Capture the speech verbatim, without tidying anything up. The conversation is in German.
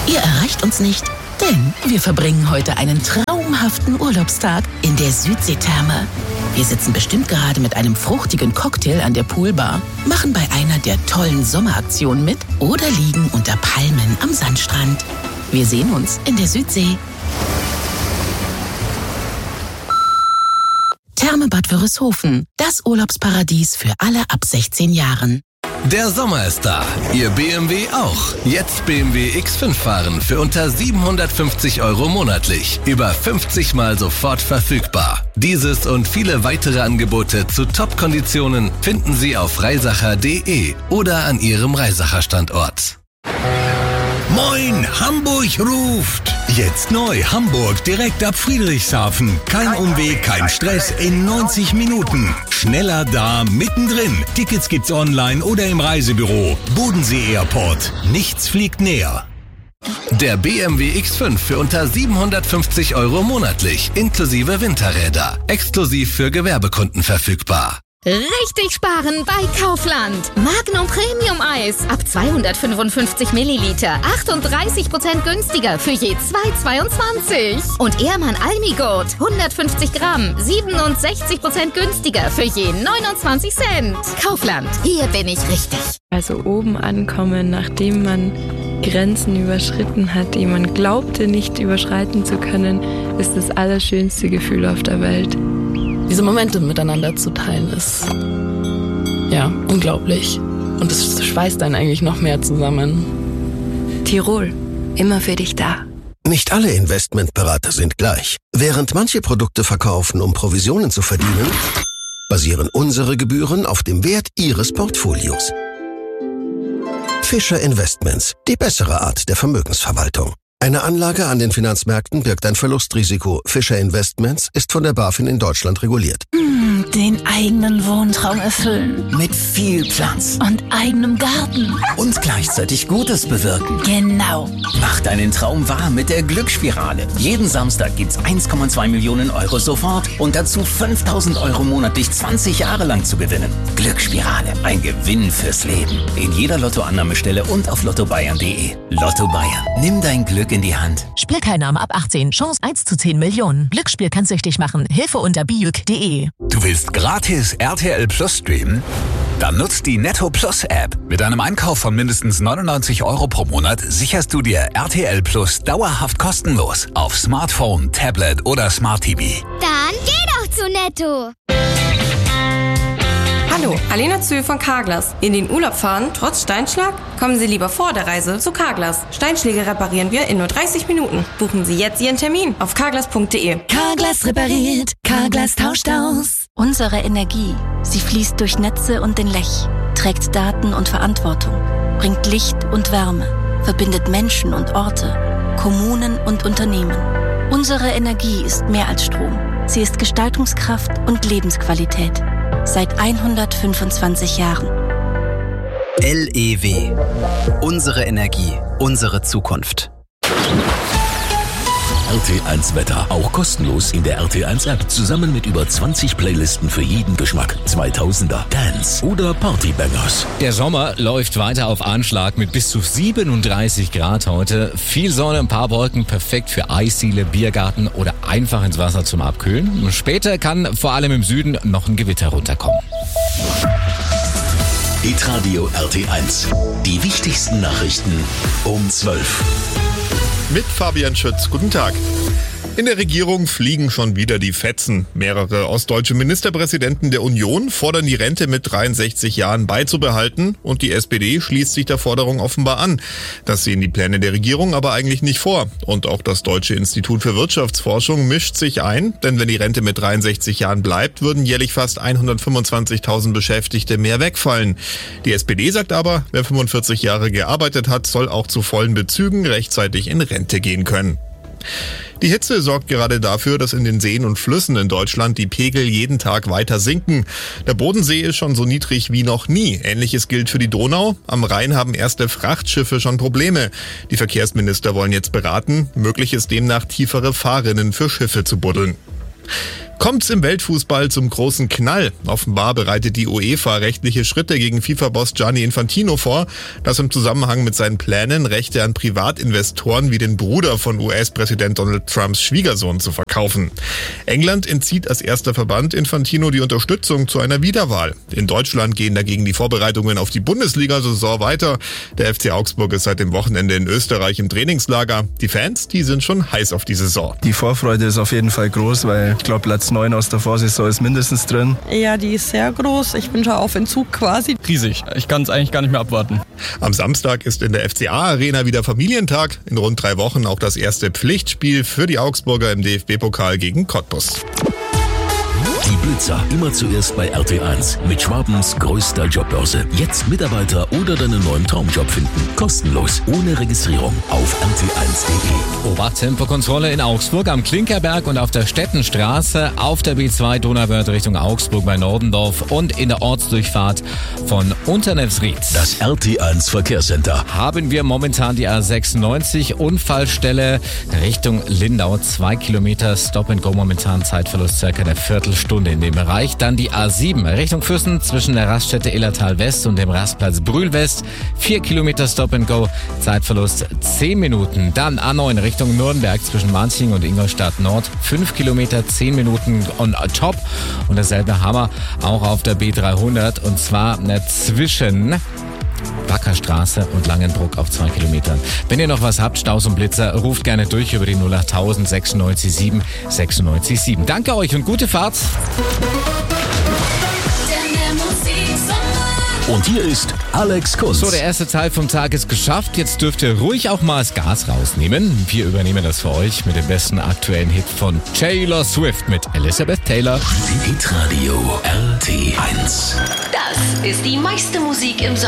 Ihr erreicht uns nicht, denn wir verbringen heute einen traumhaften Urlaubstag in der Südseetherme. Wir sitzen bestimmt gerade mit einem fruchtigen Cocktail an der Poolbar, machen bei einer der tollen Sommeraktionen mit oder liegen unter Palmen am Sandstrand. Wir sehen uns in der Südsee. Therme Bad Wörishofen, das Urlaubsparadies für alle ab sechzehn Jahren. Der Sommer ist da, Ihr B M W auch. Jetzt B M W X fünf fahren für unter siebenhundertfünfzig Euro monatlich. Über fünfzig Mal sofort verfügbar. Dieses und viele weitere Angebote zu Top-Konditionen finden Sie auf reisacher punkt de oder an Ihrem Reisacher-Standort. Moin, Hamburg ruft! Jetzt neu, Hamburg direkt ab Friedrichshafen. Kein Umweg, kein Stress, in neunzig Minuten. Schneller da, mittendrin. Tickets gibt's online oder im Reisebüro. Bodensee Airport. Nichts fliegt näher. Der B M W X fünf für unter siebenhundertfünfzig Euro monatlich, inklusive Winterräder. Exklusiv für Gewerbekunden verfügbar. Richtig sparen bei Kaufland. Magnum Premium Eis ab zweihundertfünfundfünfzig Milliliter. achtunddreißig Prozent günstiger für je zwei Euro zweiundzwanzig. Und Ehrmann Almigurt hundertfünfzig Gramm. siebenundsechzig Prozent günstiger für je neunundzwanzig Cent. Kaufland, hier bin ich richtig. Also oben ankommen, nachdem man Grenzen überschritten hat, die man glaubte nicht überschreiten zu können, ist das allerschönste Gefühl auf der Welt. Diese Momente miteinander zu teilen, ist ja unglaublich. Und es schweißt einen eigentlich noch mehr zusammen. Tirol, immer für dich da. Nicht alle Investmentberater sind gleich. Während manche Produkte verkaufen, um Provisionen zu verdienen, basieren unsere Gebühren auf dem Wert Ihres Portfolios. Fischer Investments, die bessere Art der Vermögensverwaltung. Eine Anlage an den Finanzmärkten birgt ein Verlustrisiko. Fischer Investments ist von der BaFin in Deutschland reguliert. Hm, den eigenen Wohntraum erfüllen. Mit viel Platz. Und eigenem Garten. Und gleichzeitig Gutes bewirken. Genau. Mach deinen Traum wahr mit der Glücksspirale. Jeden Samstag gibt's eins Komma zwei Millionen Euro sofort und dazu fünftausend Euro monatlich zwanzig Jahre lang zu gewinnen. Glücksspirale, ein Gewinn fürs Leben. In jeder Lottoannahmestelle und auf lotto bayern punkt de. Lotto Bayern. Nimm dein Glück in die Hand. Spielteilnahme ab achtzehn. Chance eins zu zehn Millionen. Glücksspiel kann süchtig machen. Hilfe unter bijuk punkt de. Du willst gratis R T L Plus streamen? Dann nutzt die Netto Plus App. Mit einem Einkauf von mindestens neunundneunzig Euro pro Monat sicherst du dir R T L Plus dauerhaft kostenlos auf Smartphone, Tablet oder Smart T V. Dann geh doch zu Netto. Hallo, Alena Zühl von Carglass. In den Urlaub fahren, trotz Steinschlag? Kommen Sie lieber vor der Reise zu Carglass. Steinschläge reparieren wir in nur dreißig Minuten. Buchen Sie jetzt Ihren Termin auf carglass punkt de. Carglass repariert, Carglass tauscht aus. Unsere Energie, sie fließt durch Netze und den Lech, trägt Daten und Verantwortung, bringt Licht und Wärme, verbindet Menschen und Orte, Kommunen und Unternehmen. Unsere Energie ist mehr als Strom. Sie ist Gestaltungskraft und Lebensqualität. Seit hundertfünfundzwanzig Jahren. L E W. Unsere Energie, unsere Zukunft. R T eins Wetter, auch kostenlos in der R T eins App, zusammen mit über zwanzig Playlisten für jeden Geschmack. zweitausender, Dance oder Partybangers. Der Sommer läuft weiter auf Anschlag mit bis zu siebenunddreißig Grad heute. Viel Sonne, ein paar Wolken, perfekt für Eisdiele, Biergarten oder einfach ins Wasser zum Abkühlen. Später kann vor allem im Süden noch ein Gewitter runterkommen. Hitradio R T eins. Die wichtigsten Nachrichten um zwölf. Mit Fabian Schütz. Guten Tag. In der Regierung fliegen schon wieder die Fetzen. Mehrere ostdeutsche Ministerpräsidenten der Union fordern die Rente mit dreiundsechzig Jahren beizubehalten und die S P D schließt sich der Forderung offenbar an. Das sehen die Pläne der Regierung aber eigentlich nicht vor. Und auch das Deutsche Institut für Wirtschaftsforschung mischt sich ein, denn wenn die Rente mit dreiundsechzig Jahren bleibt, würden jährlich fast hundertfünfundzwanzigtausend Beschäftigte mehr wegfallen. Die S P D sagt aber, wer fünfundvierzig Jahre gearbeitet hat, soll auch zu vollen Bezügen rechtzeitig in Rente gehen können. Die Hitze sorgt gerade dafür, dass in den Seen und Flüssen in Deutschland die Pegel jeden Tag weiter sinken. Der Bodensee ist schon so niedrig wie noch nie. Ähnliches gilt für die Donau. Am Rhein haben erste Frachtschiffe schon Probleme. Die Verkehrsminister wollen jetzt beraten. Möglich ist demnach tiefere Fahrrinnen für Schiffe zu buddeln. Kommt's im Weltfußball zum großen Knall? Offenbar bereitet die UEFA rechtliche Schritte gegen FIFA-Boss Gianni Infantino vor, das im Zusammenhang mit seinen Plänen, Rechte an Privatinvestoren wie den Bruder von U S-Präsident Donald Trumps Schwiegersohn zu verkaufen. England entzieht als erster Verband Infantino die Unterstützung zu einer Wiederwahl. In Deutschland gehen dagegen die Vorbereitungen auf die Bundesliga-Saison weiter. Der F C Augsburg ist seit dem Wochenende in Österreich im Trainingslager. Die Fans, die sind schon heiß auf die Saison. Die Vorfreude ist auf jeden Fall groß, weil ich glaube, Platz neun aus der Vorsaison ist mindestens drin. Ja, die ist sehr groß. Ich bin schon auf Entzug quasi. Riesig. Ich kann es eigentlich gar nicht mehr abwarten. Am Samstag ist in der F C A-Arena wieder Familientag. In rund drei Wochen auch das erste Pflichtspiel für die Augsburger im D F B-Pokal gegen Cottbus. Die Blitzer immer zuerst bei R T eins mit Schwabens größter Jobbörse. Jetzt Mitarbeiter oder deinen neuen Traumjob finden. Kostenlos, ohne Registrierung auf r t eins punkt d e. Obacht-Tempokontrolle in Augsburg am Klinkerberg und auf der Stettenstraße, auf der B zwei Donauwörth Richtung Augsburg bei Nordendorf und in der Ortsdurchfahrt von Unternefsried. Das R T eins Verkehrscenter. Haben wir momentan die A sechsundneunzig, Unfallstelle Richtung Lindau, zwei Kilometer Stop and Go, momentan Zeitverlust circa eine Viertelstunde in dem Bereich. Dann die A sieben Richtung Füssen zwischen der Raststätte Illertal West und dem Rastplatz Brühl West, vier Kilometer Stop and Go, Zeitverlust zehn Minuten. Dann A neun Richtung Nürnberg zwischen Manching und Ingolstadt Nord, fünf Kilometer, zehn Minuten on top. Und dasselbe haben wir auch auf der B dreihundert und zwar zwischen Wackerstraße und Langenbruck auf zwei Kilometern. Wenn ihr noch was habt, Staus und Blitzer, ruft gerne durch über die null acht null null sechs sieben sechs sechs sieben. Danke euch und gute Fahrt. Und hier ist Alex Kunz. So, der erste Teil vom Tag ist geschafft. Jetzt dürft ihr ruhig auch mal das Gas rausnehmen. Wir übernehmen das für euch mit dem besten aktuellen Hit von Taylor Swift mit Elizabeth Taylor. Hitradio R T eins. Das ist die meiste Musik im Sommer.